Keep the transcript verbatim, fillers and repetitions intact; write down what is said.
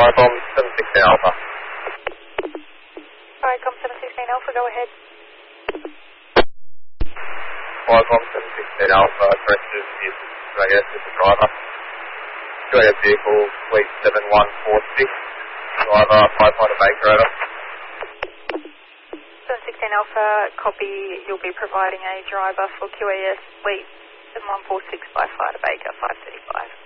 Viacom seven sixteen Alpha. Viacom seven sixteen Alpha, go ahead. Viacom seven sixteen Alpha, corrective is two A S with the driver. two A S vehicle, fleet seven one four six, driver five Honda Baker over. seven sixteen Alpha, copy, you'll be providing a driver for Q A S fleet seven one four six by Fighter Baker five thirty-five.